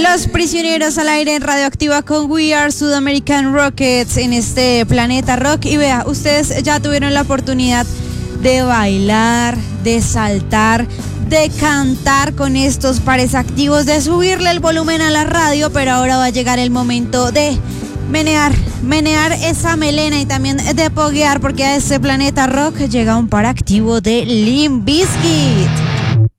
Los prisioneros al aire en Radioactiva con We Are South American Rockets en este Planeta Rock. Y vea, ustedes ya tuvieron la oportunidad de bailar, de saltar, de cantar con estos pares activos, de subirle el volumen a la radio, pero ahora va a llegar el momento de menear esa melena y también de poguear, porque a este Planeta Rock llega un par activo de Limp Bizkit.